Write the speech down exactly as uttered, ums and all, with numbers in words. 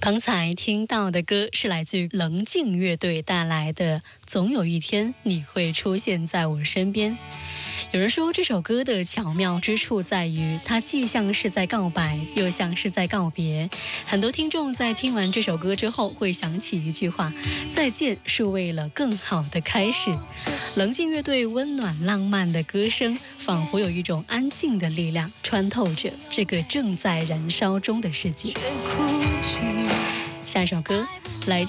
刚才听到的歌是来自于棱镜乐队带来的《总有一天你会出现在我身边》。有人说这首歌的巧妙之处在于它既像是在告白，又像是在告别。很多听众在听完这首歌之后会想起一句话：再见是为了更好的开始。棱镜乐队温暖浪漫的歌声，仿佛有一种安静的力量穿透着这个正在燃烧中的世界。下一首歌来